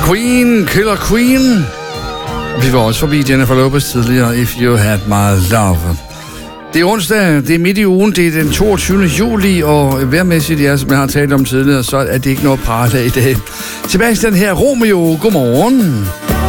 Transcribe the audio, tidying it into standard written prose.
Queen, Killer Queen. Vi var også forbi Jennifer Lopez tidligere, If You Had My Love. Det er onsdag, det er midt i ugen, det er den 22. juli, og vejrmæssigt, som jeg har talt om tidligere, så er det ikke noget party i dag. Sebastian her, Romeo, godmorgen.